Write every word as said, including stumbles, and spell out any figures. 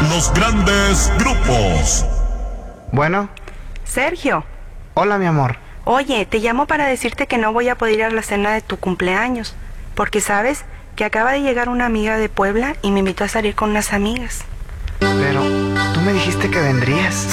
los grandes grupos. Bueno. Sergio. Hola, mi amor. Oye, te llamo para decirte que no voy a poder ir a la cena de tu cumpleaños, porque sabes que acaba de llegar una amiga de Puebla y me invitó a salir con unas amigas. Pero tú me dijiste que vendrías.